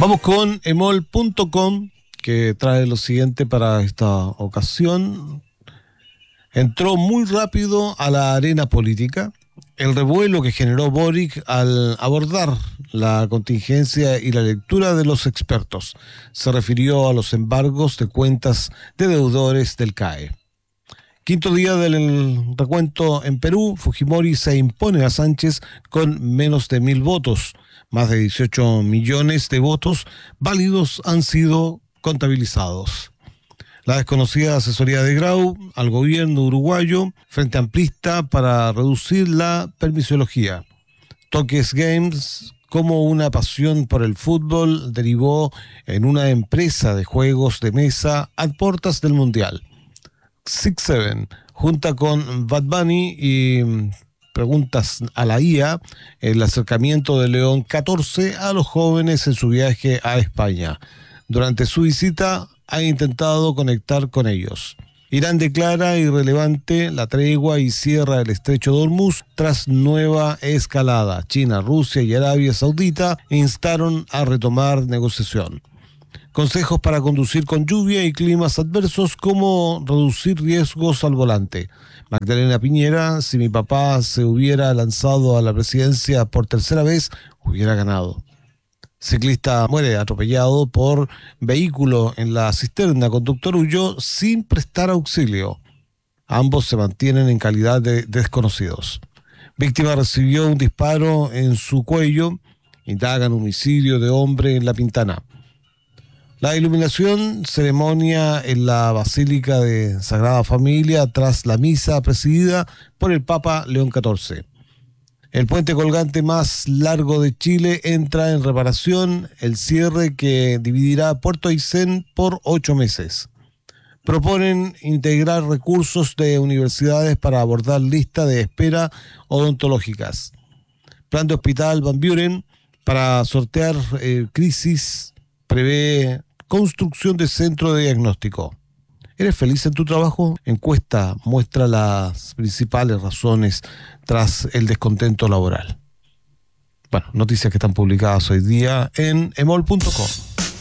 Vamos con emol.com, que trae lo siguiente para esta ocasión. Entró muy rápido a la arena política el revuelo que generó Boric al abordar la contingencia y la lectura de los expertos. Se refirió a los embargos de cuentas de deudores del CAE. Quinto día del recuento en Perú, Fujimori se impone a Sánchez con menos de 1.000 votos. Más de 18 millones de votos válidos han sido contabilizados. La desconocida asesoría de Grau al gobierno uruguayo, Frente Amplista para reducir la permisología. Toques Games, como una pasión por el fútbol, derivó en una empresa de juegos de mesa a puertas del Mundial. 6-7, junta con Bad Bunny y preguntas a la IA, el acercamiento de León 14 a los jóvenes en su viaje a España. Durante su visita ha intentado conectar con ellos. Irán declara irrelevante la tregua y cierra el estrecho de Hormuz tras nueva escalada. China, Rusia y Arabia Saudita instaron a retomar negociación. Consejos para conducir con lluvia y climas adversos, cómo reducir riesgos al volante. Magdalena Piñera: si mi papá se hubiera lanzado a la presidencia por tercera vez, hubiera ganado. Ciclista muere atropellado por vehículo en la cisterna. Conductor huyó sin prestar auxilio. Ambos se mantienen en calidad de desconocidos. Víctima recibió un disparo en su cuello. Indagan homicidio de hombre en La Pintana. La iluminación, ceremonia en la Basílica de Sagrada Familia tras la misa presidida por el Papa León XIV. El puente colgante más largo de Chile entra en reparación, el cierre que dividirá Puerto Aysén por 8 meses. Proponen integrar recursos de universidades para abordar lista de espera odontológicas. Plan de hospital Van Buren para sortear crisis prevé construcción de centro de diagnóstico. ¿Eres feliz en tu trabajo? Encuesta muestra las principales razones tras el descontento laboral. Bueno, noticias que están publicadas hoy día en emol.com.